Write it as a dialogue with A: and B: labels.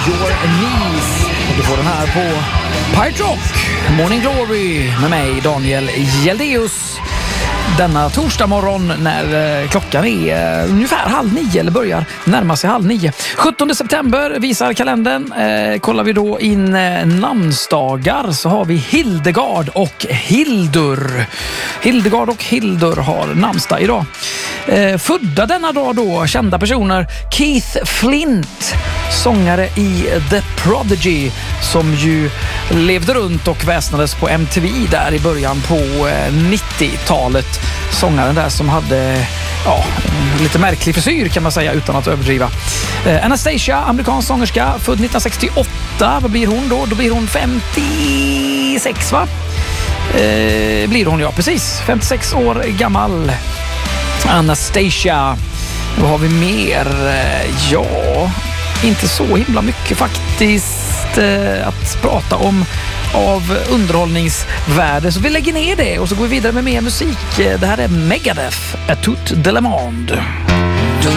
A: Your Knees. Och du får den här på Pirate Rock, Morning Glory med mig, Daniel Hjeldeus. Denna torsdag morgon när klockan är ungefär 8:30 eller börjar närma sig 8:30. 17 september visar kalendern. Kollar vi då in namnsdagar så har vi Hildegard och Hildur. Hildegard och Hildur har namnsdag idag. Födda denna dag då kända personer: Keith Flint, sångare i The Prodigy, som ju levde runt och väsnades på MTV där i början på 90-talet. Sångaren där som hade lite märklig frisyr kan man säga utan att överdriva. Anastasia, amerikansk sångerska, född 1968. Vad blir hon då? Då blir hon 56, va? Blir hon, ja, precis. 56 år gammal. Anastasia. Vad har vi mer? Ja, inte så himla mycket faktiskt att prata om av underhållningsvärde. Så vi lägger ner det och så går vi vidare med mer musik. Det här är Megadeth, A Toute de la Monde.